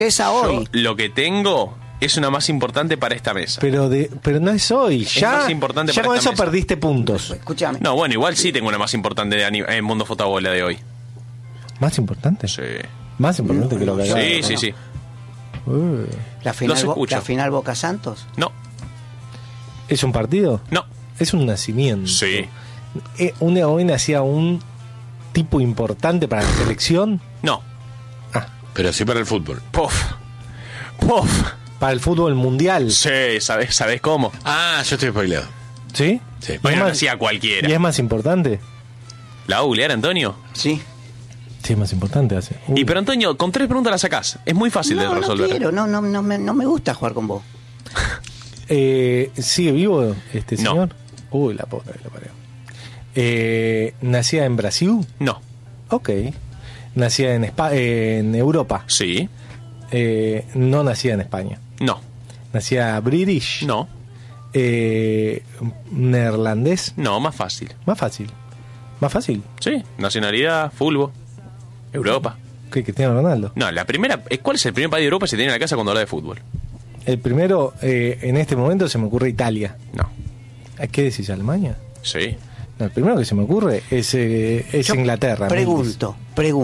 esa hoy. Yo lo que tengo es una más importante para esta mesa. Pero no es hoy. Ya, más importante ya para con esta eso mesa. perdiste puntos. Escúchame. No, bueno, igual sí tengo una más importante en Mundo Fotobola de hoy. ¿Más importante? Sí. Más importante que lo que acaba de- Sí. La final, Los escucho. la final Boca Santos. No, ¿Es un partido? no. Es un nacimiento. Sí. Hoy nacía un tipo importante para la selección. No. Pero sí para el fútbol. Puff. Para el fútbol mundial. Sí, ¿sabés cómo? Ah, yo estoy spoileado. ¿Sí? Sí. ¿Y Bueno, es no más- hacía cualquiera. ¿Y es más importante? ¿La va a googlear, Antonio? Sí. Sí, es más importante. Hace. Y pero Antonio, con 3 preguntas la sacás. Es muy fácil de No resolver. quiero, no me gusta jugar con vos. ¿Sigue vivo este No. señor? Uy, la puta que lo parió. ¿Nacía en Brasil? No. Ok. ¿Nacía en Europa? Sí. No nacía en España. No. ¿Nacía British? No. ¿Neerlandés? No, más fácil. Más fácil. Más fácil. Sí. Nacionalidad, fútbol. Europa. ¿Qué? ¿Cristiano Ronaldo? No, la primera. ¿Cuál es el primer país de Europa que se tiene en la casa cuando habla de fútbol? El primero, en este momento se me ocurre Italia. No. ¿A qué decís, Alemania? Sí. No, el primero que se me ocurre es Yo Inglaterra. Pregunto.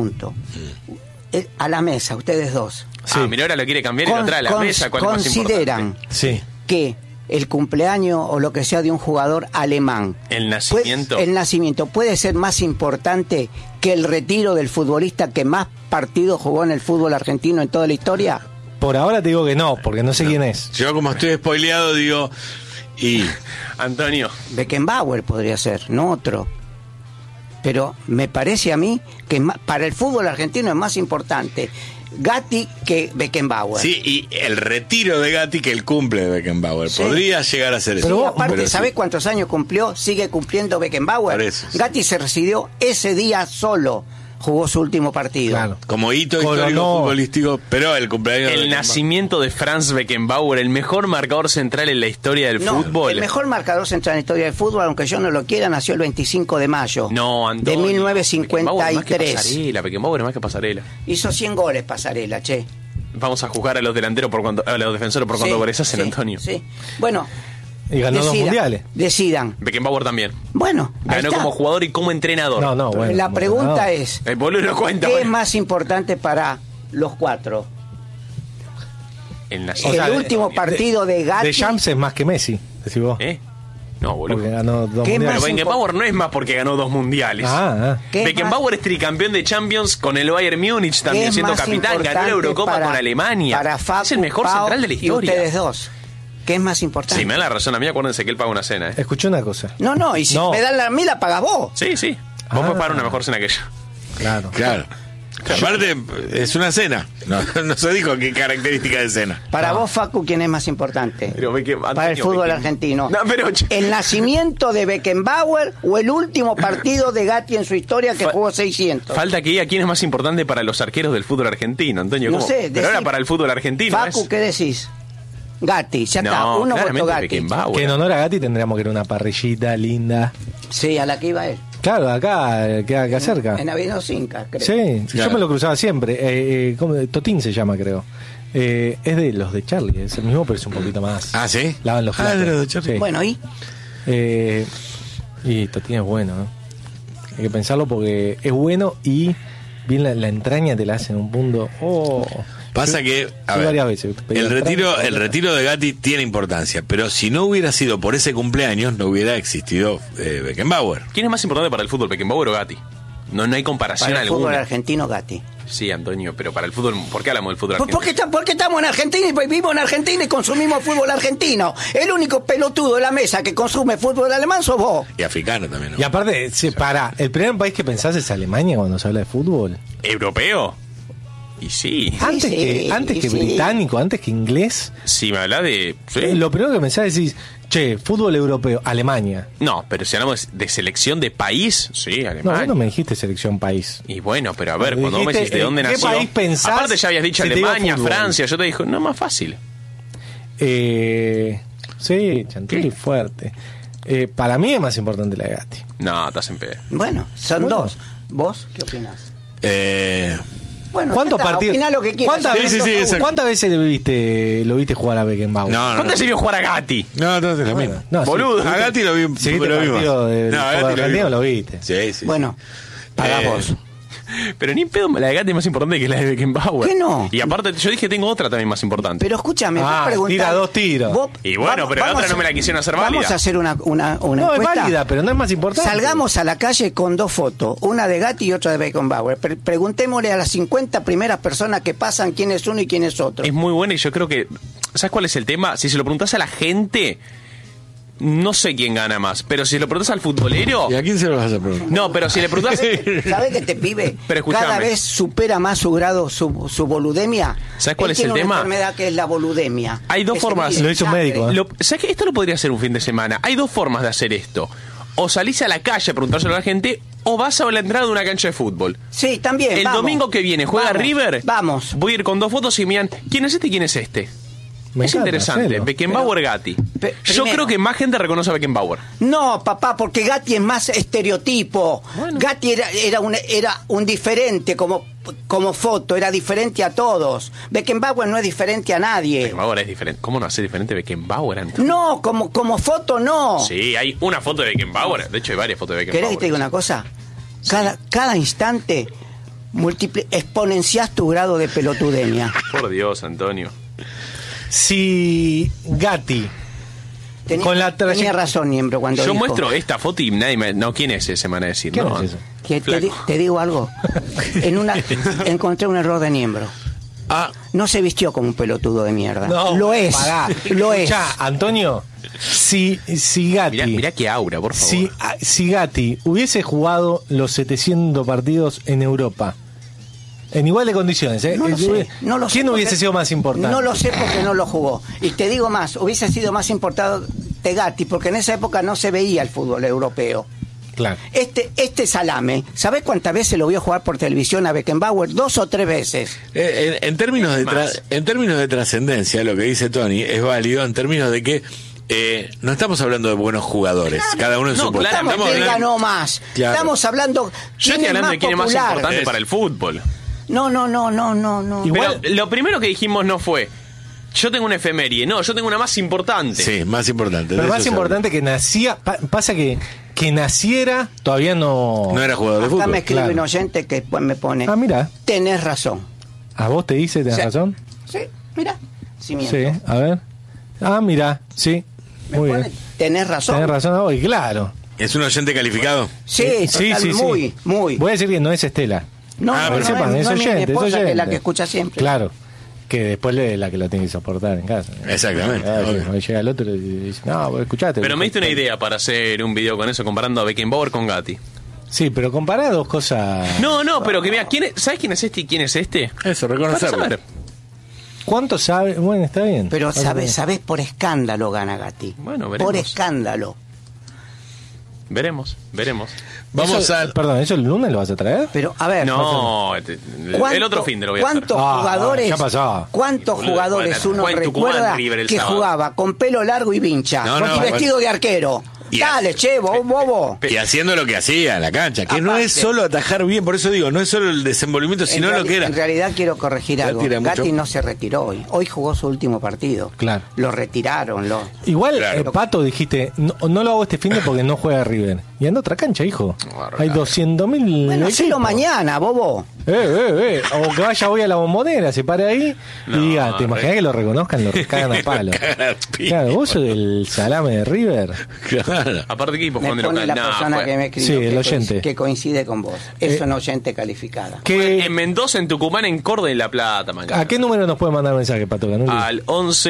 A la mesa, ustedes dos. Sí. Ah, mira, ahora lo quiere cambiar y lo trae a la mesa. ¿Cuál es más ¿Consideran importante? Sí. que el cumpleaños o lo que sea de un jugador alemán, El nacimiento. el nacimiento puede ser más importante que el retiro del futbolista que más partidos jugó en el fútbol argentino en toda la historia? Por ahora te digo que no, porque no sé quién es. Yo como estoy spoileado digo, y Antonio. Beckenbauer podría ser, no otro. Pero me parece a mí que para el fútbol argentino es más importante Gatti que Beckenbauer. sí, y el retiro de Gatti que el cumple de Beckenbauer. Sí. Podría llegar a ser eso. Sí, aparte, Pero sí. ¿sabés cuántos años cumplió? Sigue cumpliendo Beckenbauer. Por eso, sí. Gatti se recibió ese día solo. Jugó su último partido. Claro. Como hito Coronó. histórico futbolístico, pero el cumpleaños de El Beckenbauer. nacimiento de Franz Beckenbauer, el mejor marcador central en la historia del No, fútbol. el mejor marcador central en la historia del fútbol, aunque yo no lo quiera, nació el 25 de mayo No, Antonio. de Beckenbauer es más que 1953. pasarela, Beckenbauer es más que pasarela. Hizo 100 goles Pasarela, che. Vamos a juzgar a los delanteros a los defensores por cuánto goles hacen, sí, Antonio. Sí. Bueno, Y ganó 2 mundiales. decidan. Beckenbauer también. Bueno, ahí Ganó está. como jugador y como entrenador. No, bueno. La como pregunta entrenador. es, El boludo lo cuenta. ¿qué es bueno. más importante para los cuatro? El El nacimiento. último partido de Gatti. De Champs es más que Messi, decís vos. No, boludo. Porque ganó 2 ¿Qué Pero mundiales. más? Beckenbauer no es más porque ganó 2 mundiales. Ah. ¿Qué es Beckenbauer es tricampeón de Champions con el Bayern Múnich ¿Qué también es siendo más capitán, ganó la importante Eurocopa para- con Alemania. Para Facu, es el mejor Pau central de la historia. Y ustedes dos. ¿Qué es más importante? Si me da la razón a mí, acuérdense que él paga una cena. Escuché una cosa. No, y si No. me dan a mí la pagas vos. Sí. Vos Ah. podés pagar una mejor cena que yo. Claro. Claro. Aparte, es una cena. No se dijo qué característica de cena. Para vos, Facu, ¿quién es más importante? Pero Para el fútbol argentino. No, pero ¿El nacimiento de Beckenbauer o el último partido de Gatti en su historia que jugó 600? falta que diga quién es más importante para los arqueros del fútbol argentino, Antonio. No ¿cómo? sé, Pero ahora decí- para el fútbol argentino Facu, es... ¿qué decís? Gatti, ya está. No, Uno votó claramente Gatti. Beckenbauer. Que en honor a Gatti tendríamos que ir a una parrillita linda. Sí, a la que iba él. Claro, acá, queda acá cerca. En Avenida Cinca, creo. Sí, Claro. yo me lo cruzaba siempre. Totín se llama, creo. Es de los de Charlie, es el mismo, pero es un poquito más. Ah, ¿sí? Lavan los platos. de los de Charlie. Sí. Bueno, ¿y? Y Totín es bueno, ¿no? Hay que pensarlo porque es bueno y bien la entraña te la hace en un punto. Pasa que, a Fui ver, varias veces. Pedí el entraña, retiro de Gatti tiene importancia, pero si no hubiera sido por ese cumpleaños, no hubiera existido Beckenbauer. ¿Quién es más importante para el fútbol, Beckenbauer o Gatti? No hay comparación Para el fútbol alguna. argentino, Gatti. Sí, Antonio, pero para el fútbol, ¿por qué hablamos del fútbol ¿Por argentino? qué estamos en Argentina y vivimos en Argentina y consumimos fútbol argentino? El único pelotudo de la mesa que consume fútbol alemán sos vos. Y africano también, ¿no? Y aparte, el primer país que pensás es Alemania cuando se habla de fútbol. ¿Europeo? Y sí. Antes sí, que sí. británico, antes que inglés. Si me habla de... ¿sí? Lo primero que pensás decís, che, fútbol europeo, Alemania. No, pero si hablamos de selección de país, sí, No, Alemania. vos no me dijiste selección país. Y bueno, pero a ver, Me cuando vos me dijiste, decís de dónde ¿en qué nació... país pensás Aparte ya habías dicho si te digo Alemania, fútbol? Francia, yo te dije, no, más fácil. Sí, Chantilly fuerte. Para mí es más importante la de Gatti. No, estás en pedo. Bueno, son Bueno. dos. ¿Vos qué opinás? Bueno, ¿Cuántos ya está, partidos? opina lo que quieras. ¿Cuántas veces lo viste jugar a Beckenbauer? No, ¿Cuántas se vio jugar a Gatti? No, es lo mismo. No, sí. Boludo. A Gatti lo vi. Si viste lo el vi más. partido del No, a fútbol Gatti lo vi argentino, más. lo viste. Sí. Bueno, pagá vos. Pero ni en pedo, la de Gatti es más importante que la de Beckenbauer. ¿Qué no? Y aparte, yo dije tengo otra también más importante. Pero escúchame, vos Ah, preguntás- tira 2 tiros. vos- Y bueno, pero la otra no me la quisieron hacer válida. Vamos a hacer una No, es encuesta. válida, pero no es más importante. Salgamos a la calle con 2 fotos, una de Gatti y otra de Beckenbauer. Preguntémosle a las 50 primeras personas que pasan quién es uno y quién es otro. Es muy buena y yo creo que... ¿Sabes cuál es el tema? Si se lo preguntás a la gente, no sé quién gana más. Pero si lo preguntás al futbolero... ¿Y a quién se lo vas a preguntar? No, pero si le preguntás... ¿Sabés que este pibe Pero escuchame. cada vez supera más su grado, su boludemia? ¿Sabés cuál Él es tiene el una tema? enfermedad que es la boludemia. Hay dos Que se formas. mide Lo hizo un sangre. médico, ¿eh? ¿Sabes qué? Esto lo podría hacer un fin de semana. Hay dos formas de hacer esto. O salís a la calle a preguntárselo a la gente, o vas a la entrada de una cancha de fútbol. Sí, también. El vamos. domingo que viene juega Vamos, River. Vamos. Voy a ir con 2 fotos y miran quién es este y quién es este. Me es encanta, interesante. hacelo. Beckenbauer, Gatti. Yo primero. creo que más gente reconoce a Beckenbauer. No, papá, porque Gatti es más estereotipo. Bueno. Gatti era un diferente como foto, era diferente a todos. Beckenbauer no es diferente a nadie. Beckenbauer es diferente. ¿Cómo no hace diferente Beckenbauer, Antonio? No, como foto no. Sí, hay una foto de Beckenbauer. De hecho, hay varias fotos de ¿Querés Beckenbauer. que te diga una cosa? Cada instante exponenciás tu grado de pelotudemia. Por Dios, Antonio. Si Gatti con la tenía razón, Niembro, cuando Yo dijo muestro esta foto y nadie me... No, ¿quién es ese? Se van a decir. ¿Quién No, es ese? que Flaco. te digo algo. Encontré un error de Niembro. Ah, No se vistió como un pelotudo de mierda. No, lo es. pará. Lo es. Escuchá, Antonio, si Gatti, Mirá qué aura, por favor. si Gatti hubiese jugado los 700 partidos en Europa, en igual de condiciones, No lo sé, no lo sé ¿quién porque- hubiese sido más importante? No lo sé porque no lo jugó. Y te digo más, hubiese sido más importante Gatti, porque en esa época no se veía el fútbol europeo. Claro. Este salame, ¿sabés cuántas veces lo vio jugar por televisión a Beckenbauer? 2 o 3 veces. en términos de trascendencia, lo que dice Tony es válido en términos de que no estamos hablando de buenos jugadores, cada uno en No, su puesto. claro, ¿Quién ganó más? Claro. Estamos hablando. Yo estoy hablando de quién es más popular? importante Es- para el fútbol. No. Igual- Pero lo primero que dijimos no fue, yo tengo una efeméride. No, yo tengo una más importante. Sí, más importante. Pero de más eso se importante que nacía, pasa que naciera todavía no... habla. No era jugador de Acá fútbol. me escribe claro. un oyente que me pone. Ah, mira, Tenés razón. a vos te dice, tenés Sí. razón. Sí, mira. Sí, Sí, a ver. Ah, mira, sí, muy bien. Tenés razón. Tenés razón hoy, claro. ¿Es un oyente calificado? Sí, total, muy. Voy a decir que no es Estela. No, Ah, no, pero no, sepan, no, es no es mi oyente, es esposa, que es la oyente. que escucha siempre. Claro, que después la que lo tiene que soportar en casa. Exactamente, Claro, obvio. que llega el otro y dice, no, vos escuchate. Pero me diste una idea para hacer un video con eso, comparando a Beckenbauer con Gatti. Sí, pero compará dos cosas. No, pero que mira, ¿sabes quién es este y quién es este? Eso, Para reconocerlo. saber. ¿Cuánto sabe? Bueno, está bien. Pero Está bien. sabés, por escándalo gana Gatti. Bueno, veremos. Por escándalo. Veremos. Vamos Eso- a... Perdón, ¿eso el lunes lo vas a traer? Pero, a ver. No, el otro fin de lo voy a hacer. ¿Cuántos Ah, jugadores, ya pasó. ¿cuántos Boludo, jugadores bueno, uno juega en Tucumán, recuerda River el que sábado. jugaba con pelo largo y vincha? No, con no, vestido de arquero. Y Dale, che, bobo. Y haciendo lo que hacía en la cancha, que no Aparte. es solo atajar bien, por eso digo, no es solo el desenvolvimiento, sino lo que era. En realidad quiero corregir Ya algo. tira mucho. Gatti no se retiró hoy. Hoy jugó su último partido. Claro. Lo retiraron. Igual, Claro. Pato, dijiste, no lo hago este fin de porque no juega River. Y anda a otra cancha, hijo. Hay 200.000 Bueno, hacelo equipos. mañana, bobo. O que vaya hoy a la bombonera, se para ahí y diga, ¿te imaginas que lo reconozcan? Lo cagan a palo. Claro, vos sos el salame de River. Claro. Aparte que equipo Me jugando pone local. la No, persona fue- que me escribió Sí, el oyente. que coincide con vos. Es una oyente calificada. ¿Qué- En Mendoza, en Tucumán, en Córdoba y en La Plata, mañana. ¿A qué número nos puede mandar mensaje, Pato Canuli? Al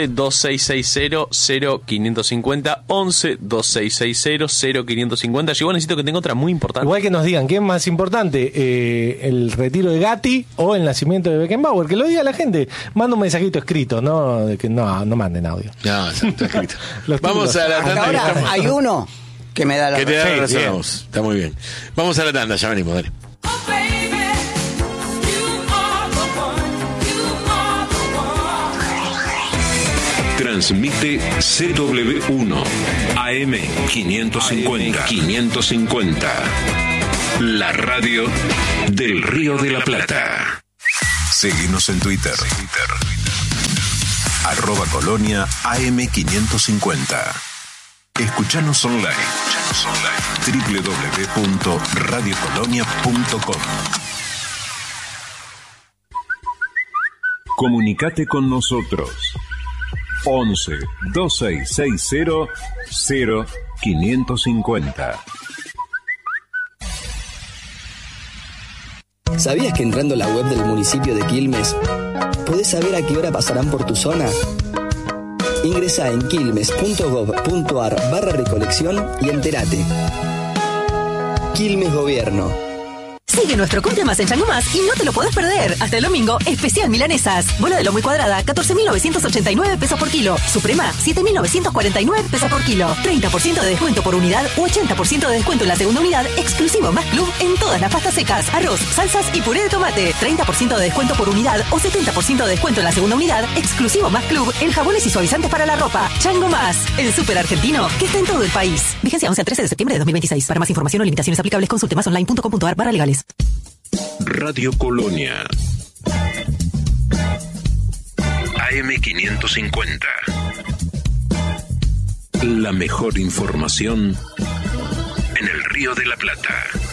11-2660-0550. 11-2660-0550. Yo igual necesito que tenga otra muy importante. Igual que nos digan, ¿qué es más importante? ¿El retiro de Gatti o el nacimiento de Beckenbauer? Que lo diga la gente. Manda un mensajito escrito, no manden audio. No, está escrito. Los Vamos títulos. a la Hasta tanda. ahora hay uno que me da la Que te da razón. la razón bien. a vos. Está muy bien. Vamos a la tanda, ya venimos, dale. Oh baby, you are the one, you are the one. Transmite CW1 AM 550. La radio del Río de la Plata. Seguinos en Twitter. @Colonia AM550. Escuchanos online. www.radiocolonia.com. Comunicate con nosotros. 11 2660 0550. ¿Sabías que entrando a la web del municipio de Quilmes podés saber a qué hora pasarán por tu zona? Ingresá en quilmes.gov.ar/recolección y entérate. Quilmes Gobierno. Sigue nuestro cumple más en Chango Más y no te lo podés perder. Hasta el domingo, especial milanesas. Bola de lomo y cuadrada, 14.989 pesos por kilo. Suprema, 7.949 pesos por kilo. 30% de descuento por unidad u 80% de descuento en la segunda unidad, exclusivo Más Club en todas las pastas secas, arroz, salsas y puré de tomate. 30% de descuento por unidad o 70% de descuento en la segunda unidad, exclusivo Más Club en jabones y suavizantes para la ropa. Chango Más, el súper argentino que está en todo el país. Vigencia 11 al 13 de septiembre de 2026. Para más información o limitaciones aplicables, consulte masonline.com.ar/legales. Radio Colonia AM550. La mejor información en el Río de la Plata.